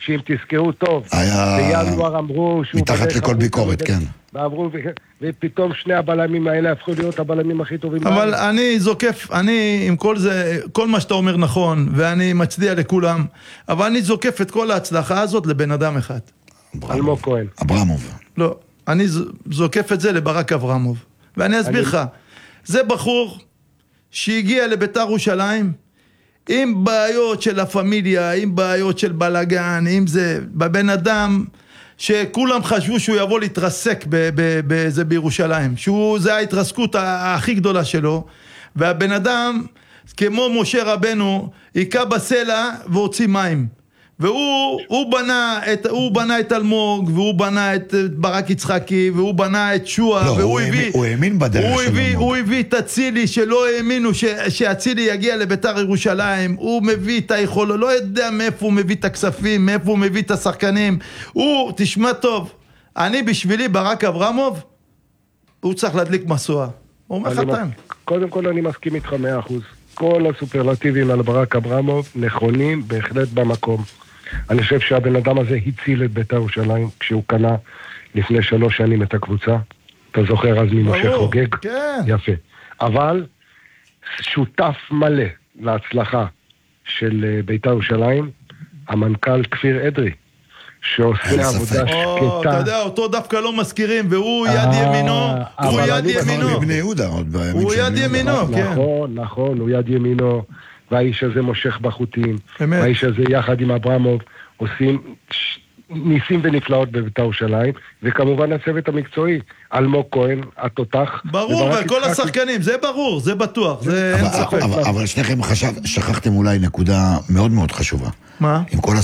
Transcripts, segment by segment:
שאם תזכרו טוב, בינואר אמרו שהוא מתחת לכל ביקורת, כן. ופתאום שני הבלמים האלה הפכו להיות הבלמים הכי טובים. אבל אני זוקף, אני עם כל זה, כל מה שאתה אומר נכון, ואני מצדיע לכולם, אבל אני זוקף את כל ההצלחה הזאת לבן אדם אחד. אלמוג כהן. אברמוב. לא, אני זוקף את זה לברק אברמוב. ואני אסביר לך, זה בחור שהגיע לביתר ירושלים, עם בעיות של הפמיליה, עם בעיות של בלגן, עם זה, בבן אדם שכולם חשבו שהוא יבוא להתרסק בזה בירושלים, זה ההתרסקות הכי גדולה שלו, והבן אדם, כמו משה רבנו, עיקה בסלע והוציא מים, והוא בנה את אלמוג, והוא בנה את ברק יצחקי, והוא בנה את שועה, והוא הביא, הוא האמין בדרך של אלמוג. הוא הביא את הצילי שלא האמינו שהצילי יגיע לביתר ירושלים, הוא מביא את היכולת, לא יודע מאיפה הוא מביא את הכספים, מאיפה הוא מביא את השחקנים, תשמע טוב, אני בשבילי ברק אברמוב, הוא צריך להדליק מסוע, הוא אומר חתיים. קודם כל אני מסכים איתך 100%, כל הסופרלטיבים על ברק אברמוב נכונים בהחלט במקום. אני חושב שהבן אדם הזה הציל את ביתר ירושלים כשהוא קנה לפני 3 שנים את הקבוצה. אתה זוכר אז ממשה חוגג? כן. יפה. אבל שותף מלא להצלחה של ביתר ירושלים, המנכ"ל כפיר אדרי, שעושה עבודה שקטה. אתה יודע, אותו דווקא לא מזכירים, והוא יד ימינו, הוא יד ימינו. בני יהודה עוד בימים הוא יד ימינו, כן. נכון, הוא יד ימינו, והאיש הזה מושך בחוטים, והאיש הזה יחד עם אברמוב עושים ניסים ונפלאות בביתר ירושלים, וכמובן הצוות המקצועי, אלמוג כהן, התותח. ברור, וכל השחקנים, זה ברור, זה בטוח, זה אין ספק. אבל שניכם שכחתם אולי נקודה מאוד מאוד חשובה. מה? עם כל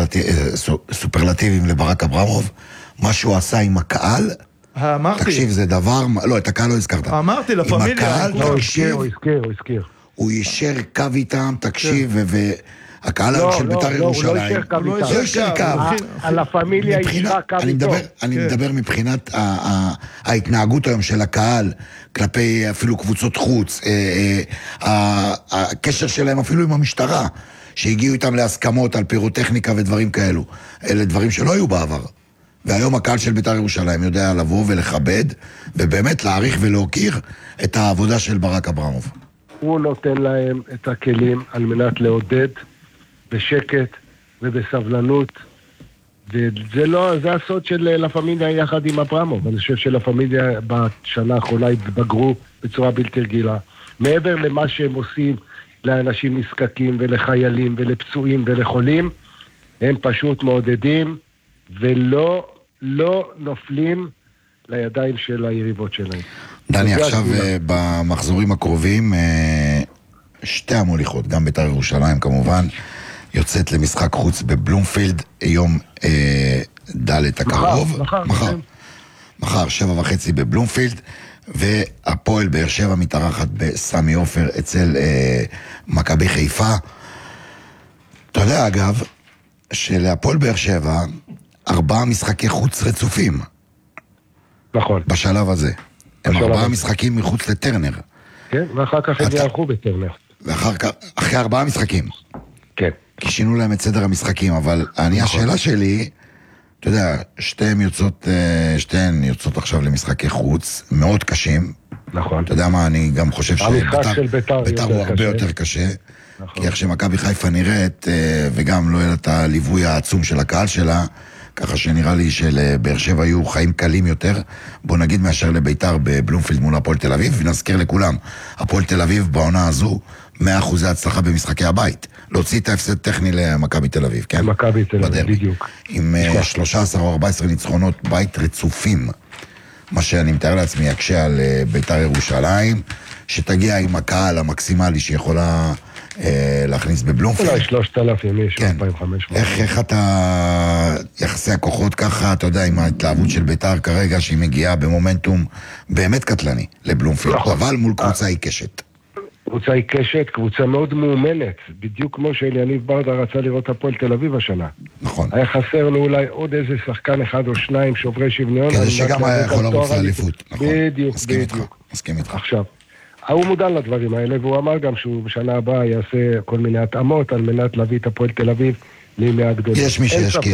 הסופרלטיבים לברק אברמוב, מה שהוא עשה עם הקהל, אמרתי. תקשיב, זה דבר, לא, את הקהל לא הזכרת. אמרתי, לפמיליה. עם הקהל, תקשיב, הוא הזכיר. הוא יישר קו איתם, תקשיב, הקהל של ביתר ירושלים. הוא לא יישר קו. על הפמיליה יישר קו איתו. אני מדבר מבחינת ההתנהגות היום של הקהל, כלפי אפילו קבוצות חוץ, הקשר שלהם אפילו עם המשטרה, שהגיעו איתם להסכמות על פירוטכניקה ודברים כאלו. אלה דברים שלא היו בעבר. והיום הקהל של ביתר ירושלים יודע לבוא ולכבד, ובאמת להעריך ולהוקיר את העבודה של ברק אברמוב. הוא נותן להם את הכלים על מנת לעודד בשקט ובסבלנות, וזה לא, זה הסוד של לה פמיליה יחד עם אברמוב. אני חושב שלה פמיליה בשנה האחרונה התבגרו בצורה בלתי רגילה. מעבר למה שהם עושים לאנשים נזקקים ולחיילים ולפצועים ולחולים, הם פשוט מעודדים ולא נופלים לידיים של היריבות שלהם. דני, עכשיו במחזורים הקרובים, שתי המוליכות, גם ביתר ירושלים כמובן, יוצאת למשחק חוץ בבלומפילד, יום ד' הקרוב. מחר 7:30 בבלומפילד, והפועל באר שבע מתארחת בסמי עופר אצל מכבי חיפה. אתה יודע אגב, שלהפועל באר שבע 4 משחקי חוץ רצופים. נכון. בשלב הזה. הם 4 משחקים מחוץ לטרנר. כן, ואחר כך הם יערכו בטרנר. אחרי 4 משחקים. כן. כי שינו להם את סדר המשחקים, אבל השאלה שלי, אתה יודע, שתיהן יוצאות עכשיו למשחקי חוץ, מאוד קשים. נכון. אתה יודע מה, אני גם חושב שביתר הוא הרבה יותר קשה. כי איך שמכבי חיפה נראית, וגם לא יהיה את הליווי העצום של הקהל שלה, ככה שנראה לי שלבאר שבע יהיו חיים קלים יותר, בוא נגיד מאשר לביתר בבלומפילד מול הפועל תל אביב, ונזכיר לכולם, הפועל תל אביב בעונה הזו 100% הצלחה במשחקי הבית, להוציא את ההפסד טכני למכבי תל אביב, כן? מכבי תל אביב, בדיוק. עם 13 או 14 ניצחונות בית רצופים, מה שאני מתאר לעצמי יקשה על ביתר ירושלים, שתגיע עם הקהל המקסימלי שיכולה להכניס בבלומפילד. אולי 3,000 איש, 2,500. איך אתה, יחסי הכוחות ככה, אתה יודע, עם ההתלהבות של ביתר כרגע, שהיא מגיעה במומנטום באמת קטלני לבלומפילד, אבל מול קבוצה עיקשת. קבוצה עיקשת, קבוצה מאוד מאומנת, בדיוק כמו שאליניב ברדה רצה לראות הפועל תל אביב השנה. נכון. היה חסר לו אולי עוד איזה שחקן אחד או שניים שוברי שוויון. כדי שגם היה יכול לרוץ לאליפות. נכון. בדיוק. מסכים איתך. עכשיו. הוא מודע לדברים האלה, והוא אמר גם שהוא בשנה הבאה יעשה כל מיני התאמות על מנת להביא את הפועל תל אביב לימי הגדולים. יש מי שישקיע.